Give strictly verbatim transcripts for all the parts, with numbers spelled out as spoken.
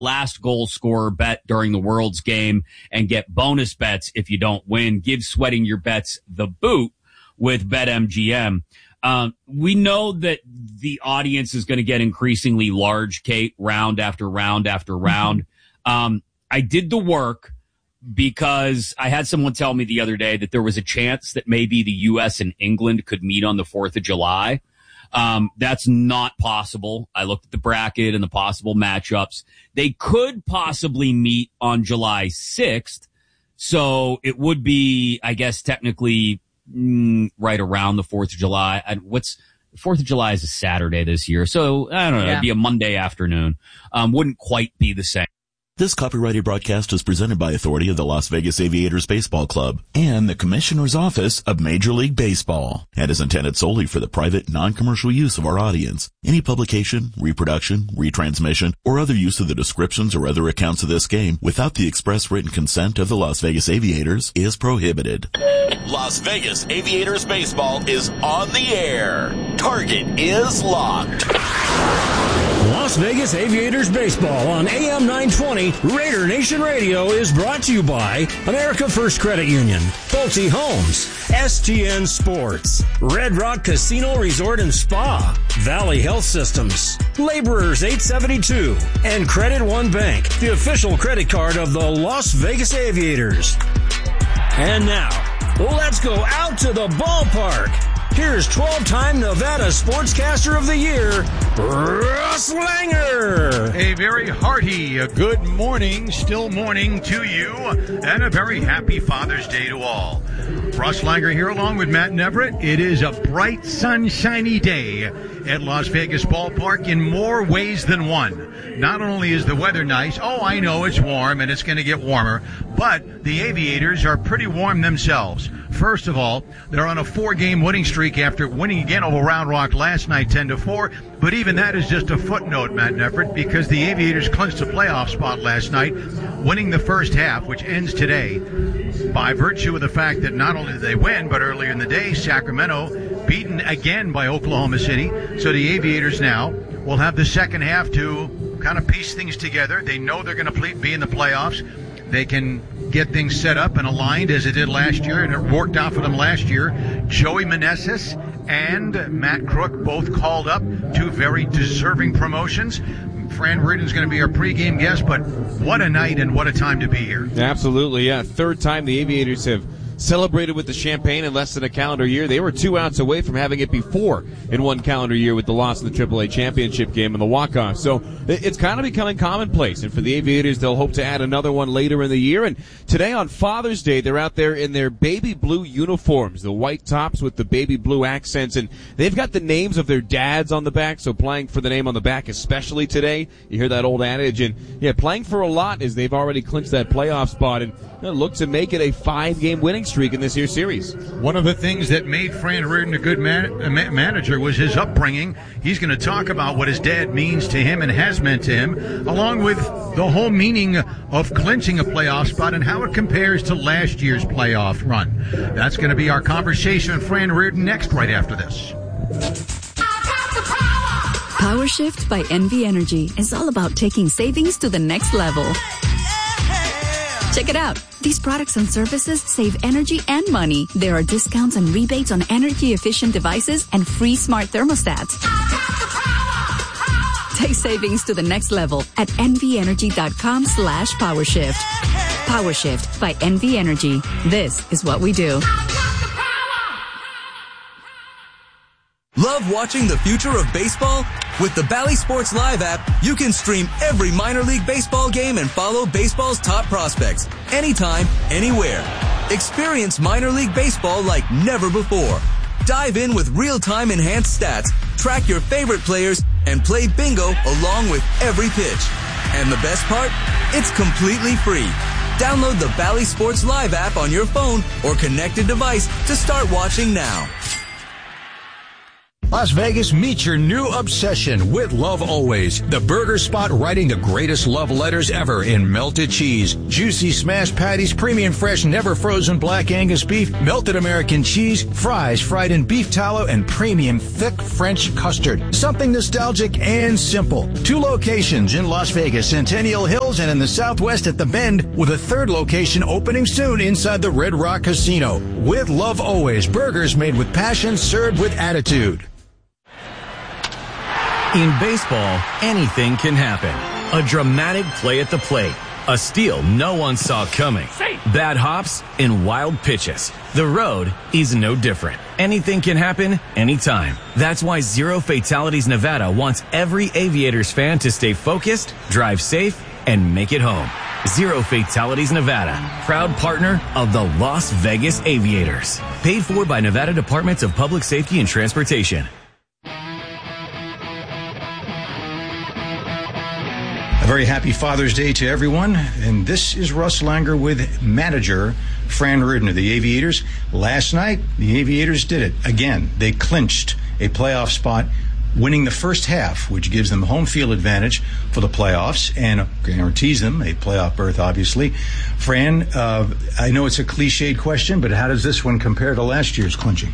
last goal scorer bet during the World's game and get bonus bets if you don't win. Give sweating your bets the boot with BetMGM. Um, we know that the audience is going to get increasingly large, Kate, round after round after round. Mm-hmm. Um, I did the work because I had someone tell me the other day that there was a chance that maybe the U S and England could meet on the fourth of July. Um, that's not possible. I looked at the bracket and the possible matchups. They could possibly meet on July sixth. So it would be, I guess, technically mm, right around the fourth of July. And what's fourth of July is a Saturday this year. So I don't know. Yeah. It'd be a Monday afternoon. Um, wouldn't quite be the same. This copyrighted broadcast is presented by authority of the Las Vegas Aviators Baseball Club and the Commissioner's Office of Major League Baseball and is intended solely for the private, non-commercial use of our audience. Any publication, reproduction, retransmission, or other use of the descriptions or other accounts of this game without the express written consent of the Las Vegas Aviators is prohibited. Las Vegas Aviators Baseball is on the air. Target is locked. Las Vegas Aviators Baseball on A M nine twenty Raider Nation Radio is brought to you by America First Credit Union, Pulte Homes, S T N Sports, Red Rock Casino Resort and Spa, Valley Health Systems, Laborers eight seventy-two, and Credit One Bank, the official credit card of the Las Vegas Aviators. And now, let's go out to the ballpark. Here's twelve-time Nevada Sportscaster of the Year, Russ Langer. A very hearty uh, good morning, still morning to you, and a very happy Father's Day to all. Russ Langer here along with Matt Neverett. It is a bright, sunshiny day at Las Vegas Ballpark in more ways than one. Not only is the weather nice, oh, I know it's warm and it's going to get warmer, but the Aviators are pretty warm themselves. First of all, they're on a four-game winning streak after winning again over Round Rock last night, ten to four. But even that is just a footnote, Matt Neverett, because the Aviators clinched a playoff spot last night, winning the first half, which ends today, by virtue of the fact that not only did they win, but earlier in the day, Sacramento beaten again by Oklahoma City. So the Aviators now will have the second half to kind of piece things together. They know they're going to be in the playoffs. They can get things set up and aligned as it did last year, and it worked out for them last year. Joey Meneses and Matt Crook both called up, two very deserving promotions. Fran Riordan's going to be our pregame guest, but what a night and what a time to be here. Absolutely, yeah. Third time the Aviators have celebrated with the champagne in less than a calendar year. They were two outs away from having it before in one calendar year with the loss in the triple A championship game and the walk-off. So it's kind of becoming commonplace. And for the Aviators, they'll hope to add another one later in the year. And today on Father's Day, they're out there in their baby blue uniforms, the white tops with the baby blue accents. And they've got the names of their dads on the back, so playing for the name on the back, especially today. You hear that old adage. And, yeah, playing for a lot as they've already clinched that playoff spot and you know, look to make it a five-game winning streak in this year's series. One of the things that made Fran Riordan a good man, a ma- manager was his upbringing. He's going to talk about what his dad means to him and has meant to him, along with the whole meaning of clinching a playoff spot and how it compares to last year's playoff run. That's going to be our conversation with Fran Riordan next, right after this. Power Shift by N V Energy is all about taking savings to the next level. Check it out. These products and services save energy and money. There are discounts and rebates on energy-efficient devices and free smart thermostats. Take savings to the next level at nvenergy.com slash powershift. PowerShift by N V Energy. This is what we do. Love watching the future of baseball? With the Bally Sports Live app, you can stream every minor league baseball game and follow baseball's top prospects anytime, anywhere. Experience minor league baseball like never before. Dive in with real-time enhanced stats, track your favorite players, and play bingo along with every pitch. And the best part? It's completely free. Download the Bally Sports Live app on your phone or connected device to start watching now. Las Vegas, meet your new obsession with Love Always, the burger spot writing the greatest love letters ever in melted cheese, juicy smashed patties, premium fresh, never frozen black Angus beef, melted American cheese, fries fried in beef tallow, and premium thick French custard. Something nostalgic and simple. Two locations in Las Vegas, Centennial Hills, and in the Southwest at the Bend, with a third location opening soon inside the Red Rock Casino. With Love Always, burgers made with passion, served with attitude. In baseball, anything can happen. A dramatic play at the plate. A steal no one saw coming. Bad hops and wild pitches. The road is no different. Anything can happen anytime. That's why Zero Fatalities Nevada wants every Aviators fan to stay focused, drive safe, and make it home. Zero Fatalities Nevada, proud partner of the Las Vegas Aviators. Paid for by Nevada Departments of Public Safety and Transportation. A very happy Father's Day to everyone. And this is Russ Langer with manager Fran Riordan of the Aviators. Last night, the Aviators did it again. They clinched a playoff spot, winning the first half, which gives them home field advantage for the playoffs and guarantees them a playoff berth, obviously. Fran, uh, I know it's a cliched question, but how does this one compare to last year's clinching?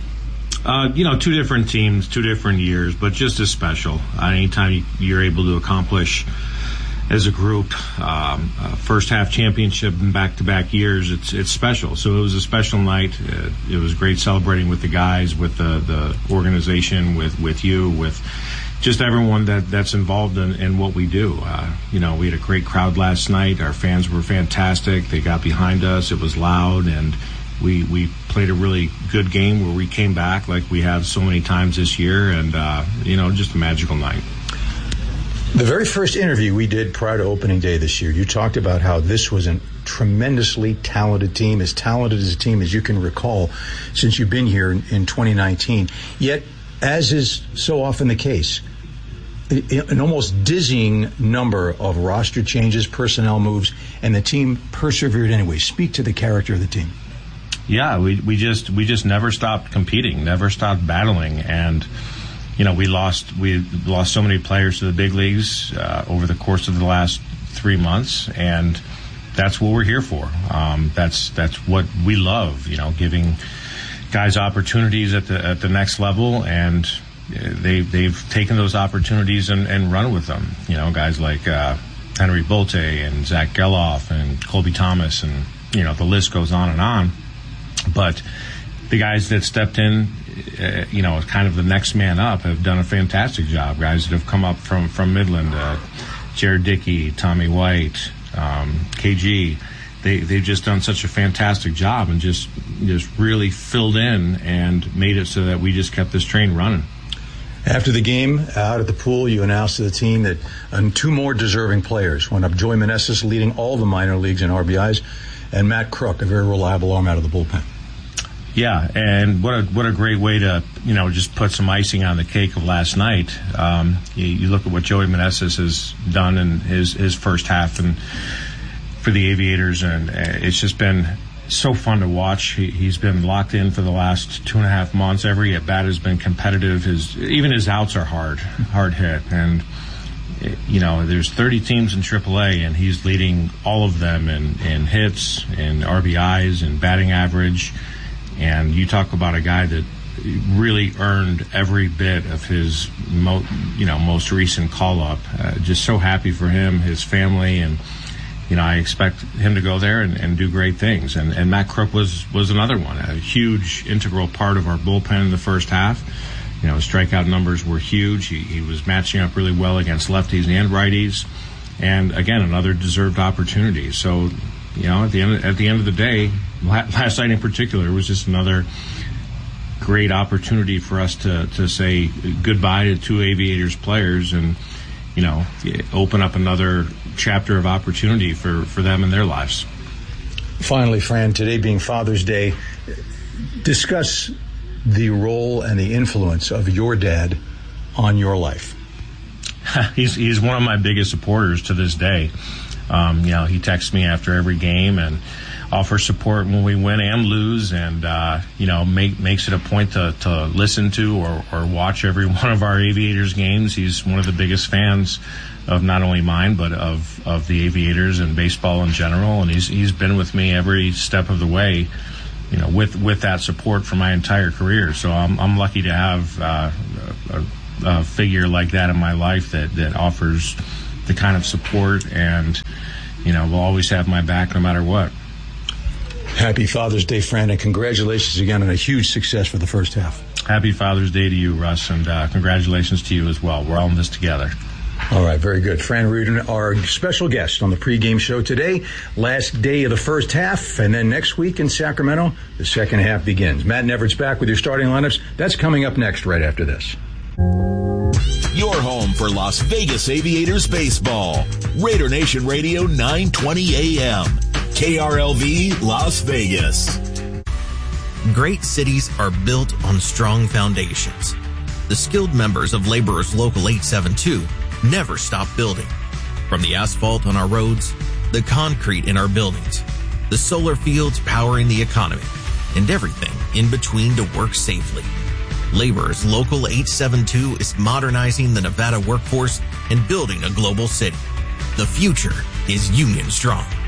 Uh, you know, two different teams, two different years, but just as special. Uh, anytime you're able to accomplish as a group, um, uh, first half championship in back-to-back years, it's it's special. So it was a special night. Uh, it was great celebrating with the guys, with the, the organization, with, with you, with just everyone that, that's involved in, in what we do. Uh, you know, we had a great crowd last night. Our fans were fantastic. They got behind us. It was loud, and we we played a really good game where we came back like we have so many times this year, and, uh, you know, just a magical night. The very first interview we did prior to opening day this year, you talked about how this was a tremendously talented team, as talented as a team as you can recall since you've been here in, in twenty nineteen. Yet, as is so often the case, an almost dizzying number of roster changes, personnel moves, and the team persevered anyway. Speak to the character of the team. Yeah, we we just we just never stopped competing, never stopped battling, and you know we lost we lost so many players to the big leagues uh, over the course of the last three months, and that's what we're here for. Um, that's that's what we love, you know, giving guys opportunities at the at the next level, and they they've taken those opportunities and, and run with them. You know, guys like uh, Henry Bolte and Zach Geloff and Colby Thomas, and you know the list goes on and on. But the guys that stepped in, uh, you know, kind of the next man up, have done a fantastic job. Guys that have come up from, from Midland, uh, Jared Dickey, Tommy White, um, K G, they, they've just done such a fantastic job and just, just really filled in and made it so that we just kept this train running. After the game, out at the pool, you announced to the team that um, two more deserving players went up. Joey Meneses leading all the minor leagues in R B Is, and Matt Crook, a very reliable arm out of the bullpen. Yeah, and what a what a great way to, you know, just put some icing on the cake of last night. Um, you, you look at what Joey Meneses has done in his, his first half and for the Aviators, and it's just been so fun to watch. He, he's been locked in for the last two and a half months. Every at bat has been competitive. His even his outs are hard, hard hit, and you know there's thirty teams in triple A, and he's leading all of them in, in hits, in R B Is, in batting average. And you talk about a guy that really earned every bit of his, mo- you know, most recent call-up. Uh, just so happy for him, his family, and you know, I expect him to go there and, and do great things. And, and Matt Crook was was another one, a huge integral part of our bullpen in the first half. You know, his strikeout numbers were huge. He, he was matching up really well against lefties and righties. And again, another deserved opportunity. So, you know, at the end at the end of the day, last night in particular was just another great opportunity for us to, to say goodbye to two Aviators players and, you know, open up another chapter of opportunity for, for them in their lives. Finally, Fran, today being Father's Day, discuss the role and the influence of your dad on your life. he's he's one of my biggest supporters to this day. Um, you know, he texts me after every game and offers support when we win and lose, and uh, you know, make, makes it a point to, to listen to or, or watch every one of our Aviators games. He's one of the biggest fans of not only mine but of, of the Aviators and baseball in general, and he's he's been with me every step of the way, you know, with with that support for my entire career. So I'm I'm lucky to have uh, a, a figure like that in my life that that offers the kind of support, and you know, will always have my back no matter what. Happy Father's Day, Fran, and congratulations again on a huge success for the first half. Happy Father's Day to you, Russ, and uh, congratulations to you as well. We're all in this together. All right, very good. Fran Riordan, our special guest on the pregame show today. Last day of the first half, and then next week in Sacramento, the second half begins. Matt Nevertte's back with your starting lineups. That's coming up next right after this. Your home for Las Vegas Aviators baseball. Raider Nation Radio, nine twenty A M. K R L V, Las Vegas. Great cities are built on strong foundations. The skilled members of Laborers Local eight seven two never stop building. From the asphalt on our roads, the concrete in our buildings, the solar fields powering the economy, and everything in between to work safely. Laborers Local eight seven two is modernizing the Nevada workforce and building a global city. The future is Union Strong.